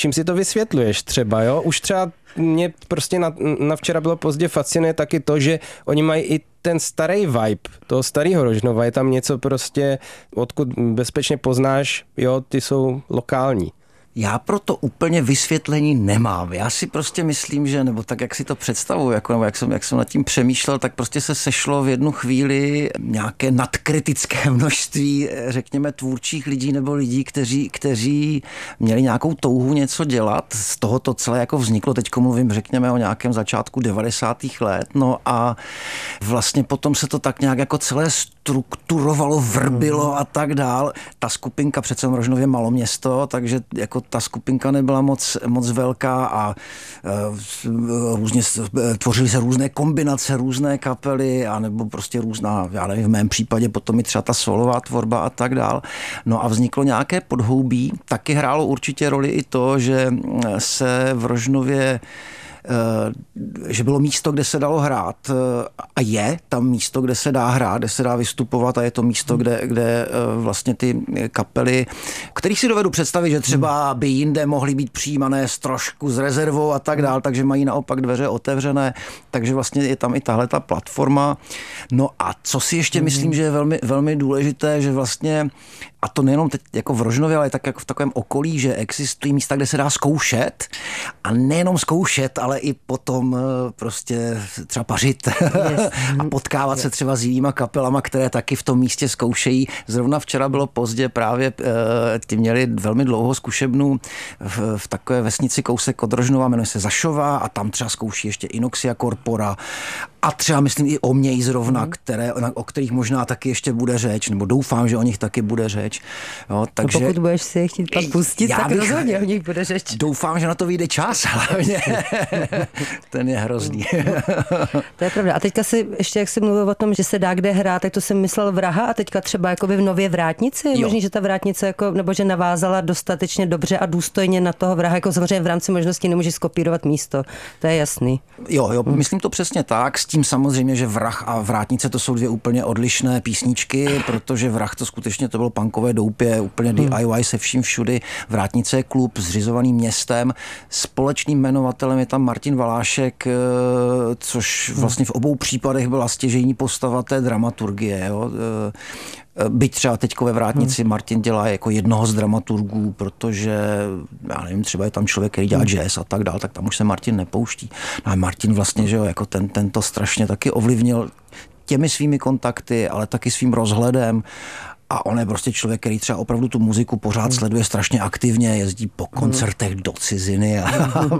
čím si to vysvětluješ třeba, jo? Už třeba mě prostě na včera bylo pozdě fascinuje taky to, že oni mají i ten starý vibe toho starého Rožnova, je tam něco prostě, odkud bezpečně poznáš, jo, ty jsou lokální. Já proto úplně vysvětlení nemám. Já si prostě myslím, že, nebo tak, jak si to představuji, jako, nebo jak jsem nad tím přemýšlel, tak prostě se sešlo v jednu chvíli nějaké nadkritické množství, řekněme, tvůrčích lidí nebo lidí, kteří měli nějakou touhu něco dělat. Z toho to celé jako vzniklo. Teďko mluvím, řekněme, o nějakém začátku 90. let. No a vlastně potom se to tak nějak jako celé strukturovalo, vrbilo a tak dál. Ta skupinka přece v Rožnově maloměsto, takže jako ta skupinka nebyla moc velká a různě tvořily se různé kombinace, různé kapely, anebo prostě různá, já nevím, v mém případě potom i třeba ta solová tvorba a tak dál. No a vzniklo nějaké podhoubí. Taky hrálo určitě roli i to, že se v Rožnově že bylo místo, kde se dalo hrát a je tam místo, kde se dá hrát, kde se dá vystupovat a je to místo, kde vlastně ty kapely, kterých si dovedu představit, že třeba by jinde mohly být přijímané trošku s rezervou a tak dál, takže mají naopak dveře otevřené, takže vlastně je tam i tahle ta platforma. No a co si ještě myslím, že je velmi, velmi důležité, že vlastně, a to nejenom teď jako v Rožnově, ale tak jako v takovém okolí, že existují místa, kde se dá zkoušet a nejenom zkoušet, ale i potom prostě třeba pařit a potkávat se třeba s jinýma kapelama, které taky v tom místě zkoušejí. Zrovna včera bylo pozdě právě, ty měli velmi dlouho zkušebnu v takové vesnici kousek od Rožnova, jmenuje se Zašova a tam třeba zkouší ještě Inoxia Corpora a třeba myslím i Omněj zrovna, o kterých možná taky ještě bude řeč, nebo doufám, že o nich taky bude řeč. Jo, takže pokud budeš si je chtít pak pustit, tak rozhodně o nich bude řeč. Doufám, že na to vyjde čas, hlavně. Ten je hrozný. To je pravda. A teďka si, ještě jak jsi mluvil o tom, že se dá kde hrát, tak to jsem myslel Vraha a teďka třeba jakoby v Nově Vrátnici. Je možný, že ta Vrátnice jako, nebo že navázala dostatečně dobře a důstojně na toho Vraha, jako samozřejmě v rámci možností nemůžeš skopírovat místo. To je jasný. Jo, myslím to přesně tak. S tím samozřejmě, že Vrah a Vrátnice to jsou dvě úplně odlišné písničky, protože Vrah to skutečně to bylo punkové doupě, úplně DIY se vším všudy. Vrátnice je klub zřizovaný městem. Společným jmenovatelem je tam Martin Valášek, což vlastně v obou případech byla stěžejní postava té dramaturgie. Jo. Byť třeba teďko ve Vrátnici Martin dělá jako jednoho z dramaturgů, protože, já nevím, třeba je tam člověk, který dělá jazz a tak dál, tak tam už se Martin nepouští. No a Martin vlastně, že jo, jako ten to strašně taky ovlivnil těmi svými kontakty, ale taky svým rozhledem. A on je prostě člověk, který třeba opravdu tu muziku pořád sleduje strašně aktivně, jezdí po koncertech do ciziny a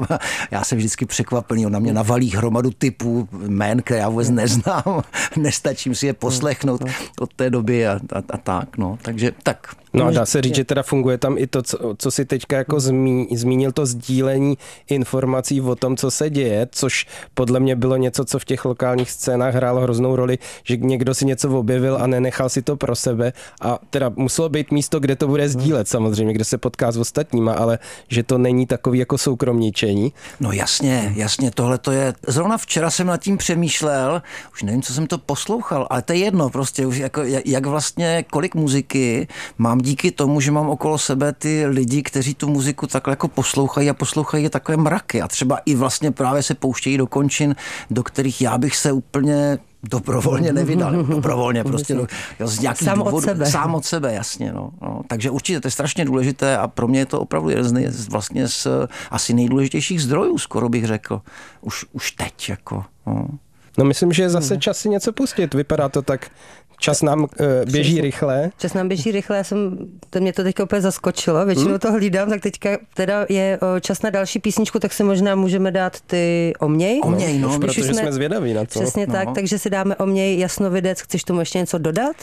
já jsem vždycky překvapený, on na mě navalí hromadu typů, jmén, které já vůbec neznám, nestačím si je poslechnout od té doby a tak, no, takže tak. No a dá se říct, že teda funguje tam i to, co si teďka jako zmínil, to sdílení informací o tom, co se děje, což podle mě bylo něco, co v těch lokálních scénách hrálo hroznou roli, že někdo si něco objevil a nenechal si to pro sebe a teda muselo být místo, kde to bude sdílet samozřejmě, kde se potká s ostatníma, ale že to není takový jako soukromničení. No jasně, tohle to je, zrovna včera jsem nad tím přemýšlel, už nevím, co jsem to poslouchal, ale to je jedno prostě, už jako, jak vlastně, kolik muziky mám díky tomu, že mám okolo sebe ty lidi, kteří tu muziku takhle jako poslouchají a poslouchají takové mraky a třeba i vlastně právě se pouštějí do končin, do kterých já bych se úplně dobrovolně nevydal. Dobrovolně prostě z nějakých důvodů. Sám od sebe, jasně. No. Takže určitě to je strašně důležité a pro mě je to opravdu jeden vlastně z asi nejdůležitějších zdrojů, skoro bych řekl. Už teď. Jako, no. No myslím, že je zase čas si něco pustit. Vypadá to tak. Čas nám běží rychle. Čas nám běží rychle, mě to teďka úplně zaskočilo, většinou to hlídám, tak teďka teda je čas na další písničku, tak si možná můžeme dát ty Omněj. Omněj, no. Protože jsme zvědaví na to. Přesně tak, takže si dáme Omněj, Jasnovidec, chceš tomu ještě něco dodat?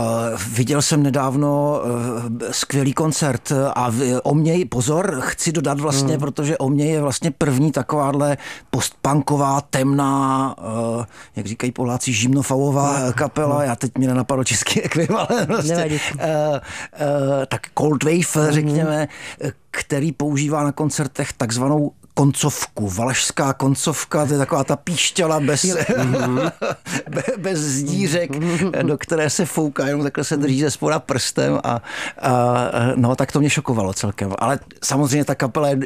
Viděl jsem nedávno skvělý koncert a Omněj, pozor, chci dodat vlastně, protože Omněj je vlastně první takováhle postpunková, temná, jak říkají Poláci, žimnofauová kapela, já teď mě nenapadlo český ekvivalent, vlastně, tak Cold Wave, řekněme, který používá na koncertech takzvanou koncovku, valašská koncovka, to je taková ta píšťala bez zdířek, do které se fouká, jenom takhle se drží ze spoda prstem a no, tak to mě šokovalo celkem. Ale samozřejmě ta kapela